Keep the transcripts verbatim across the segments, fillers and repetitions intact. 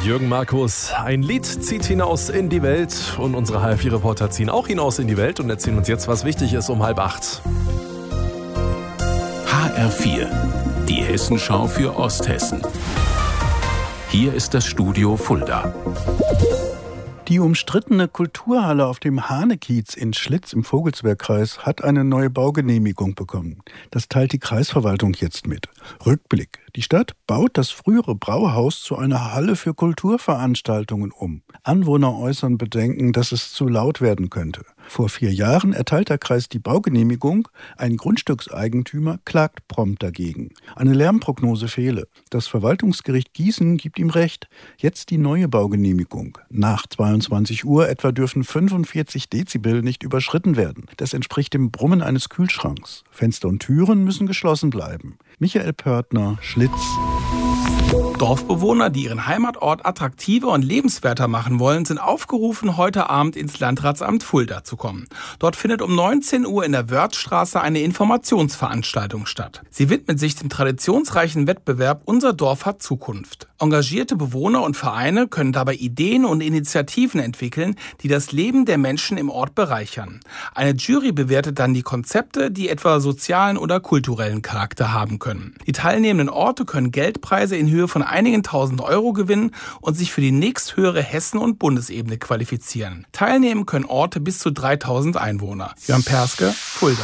Jürgen Markus. Ein Lied zieht hinaus in die Welt und unsere H R vier Reporter ziehen auch hinaus in die Welt und erzählen uns jetzt, was wichtig ist um halb acht. H R vier, die Hessenschau für Osthessen. Hier ist das Studio Fulda. Die umstrittene Kulturhalle auf dem Hahnekiez in Schlitz im Vogelsbergkreis hat eine neue Baugenehmigung bekommen. Das teilt die Kreisverwaltung jetzt mit. Rückblick. Die Stadt baut das frühere Brauhaus zu einer Halle für Kulturveranstaltungen um. Anwohner äußern Bedenken, dass es zu laut werden könnte. Vor vier Jahren erteilt der Kreis die Baugenehmigung. Ein Grundstückseigentümer klagt prompt dagegen. Eine Lärmprognose fehle. Das Verwaltungsgericht Gießen gibt ihm recht. Jetzt die neue Baugenehmigung. Nach zweiundzwanzig Uhr etwa dürfen fünfundvierzig Dezibel nicht überschritten werden. Das entspricht dem Brummen eines Kühlschranks. Fenster und Türen müssen geschlossen bleiben. Michael Pörtner, Schlitz. Dorfbewohner, die ihren Heimatort attraktiver und lebenswerter machen wollen, sind aufgerufen, heute Abend ins Landratsamt Fulda zu kommen. Dort findet um neunzehn Uhr in der Wörthstraße eine Informationsveranstaltung statt. Sie widmet sich dem traditionsreichen Wettbewerb Unser Dorf hat Zukunft. Engagierte Bewohner und Vereine können dabei Ideen und Initiativen entwickeln, die das Leben der Menschen im Ort bereichern. Eine Jury bewertet dann die Konzepte, die etwa sozialen oder kulturellen Charakter haben können. Die teilnehmenden Orte können Geldpreise in Höhe von einigen tausend Euro gewinnen und sich für die nächsthöhere Hessen- und Bundesebene qualifizieren. Teilnehmen können Orte bis zu dreitausend Einwohner. Jörn Perske, Fulda.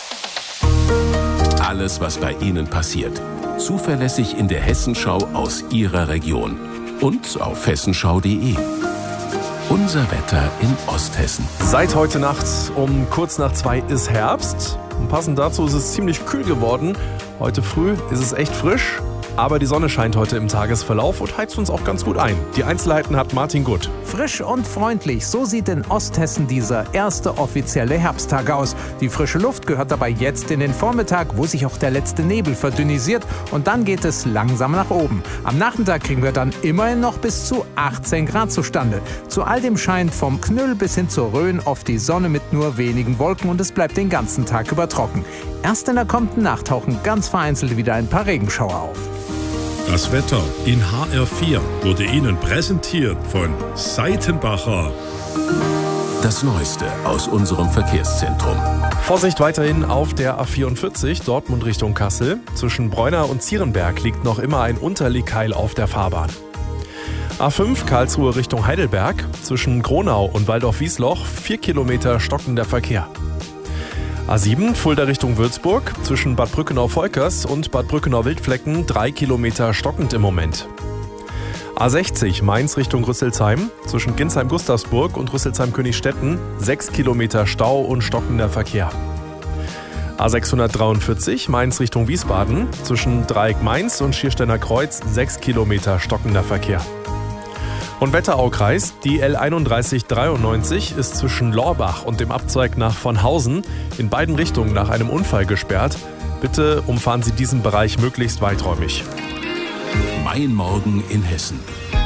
Alles, was bei Ihnen passiert. Zuverlässig in der Hessenschau aus Ihrer Region. Und auf hessenschau punkt de. Unser Wetter in Osthessen. Seit heute Nacht um kurz nach zwei ist Herbst. Und passend dazu ist es ziemlich kühl geworden. Heute früh ist es echt frisch. Aber die Sonne scheint heute im Tagesverlauf und heizt uns auch ganz gut ein. Die Einzelheiten hat Martin Gutt. Frisch und freundlich, so sieht in Osthessen dieser erste offizielle Herbsttag aus. Die frische Luft gehört dabei jetzt in den Vormittag, wo sich auch der letzte Nebel verdünnisiert. Und dann geht es langsam nach oben. Am Nachmittag kriegen wir dann immerhin noch bis zu achtzehn Grad zustande. Zu all dem scheint vom Knüll bis hin zur Rhön oft die Sonne mit nur wenigen Wolken und es bleibt den ganzen Tag über trocken. Erst in der kommenden Nacht tauchen ganz vereinzelt wieder ein paar Regenschauer auf. Das Wetter in H R vier wurde Ihnen präsentiert von Seitenbacher. Das Neueste aus unserem Verkehrszentrum. Vorsicht weiterhin auf der A vierundvierzig, Dortmund Richtung Kassel. Zwischen Bräuner und Zierenberg liegt noch immer ein Unterlegkeil auf der Fahrbahn. A fünf, Karlsruhe Richtung Heidelberg. Zwischen Gronau und Waldorf-Wiesloch vier Kilometer stockender Verkehr. A sieben, Fulda Richtung Würzburg, zwischen Bad Brückenau-Volkers und Bad Brückenau-Wildflecken drei Kilometer stockend im Moment. A sechzig, Mainz Richtung Rüsselsheim, zwischen Ginsheim-Gustavsburg und Rüsselsheim-Königstetten sechs Kilometer Stau und stockender Verkehr. A sechshundertdreiundvierzig, Mainz Richtung Wiesbaden, zwischen Dreieck Mainz und Schiersteiner Kreuz sechs Kilometer stockender Verkehr. Und Wetteraukreis, die L einunddreißig dreiundneunzig ist zwischen Lorbach und dem Abzweig nach Vonhausen in beiden Richtungen nach einem Unfall gesperrt. Bitte umfahren Sie diesen Bereich möglichst weiträumig. Mein Morgen in Hessen.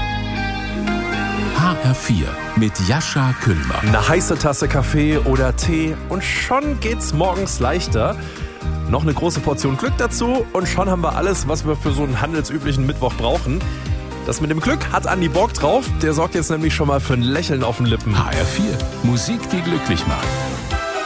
H R vier mit Jascha Küllmer. Eine heiße Tasse Kaffee oder Tee und schon geht's morgens leichter. Noch eine große Portion Glück dazu und schon haben wir alles, was wir für so einen handelsüblichen Mittwoch brauchen. Das mit dem Glück hat Andi Bock drauf. Der sorgt jetzt nämlich schon mal für ein Lächeln auf den Lippen. H R vier, Musik, die glücklich macht.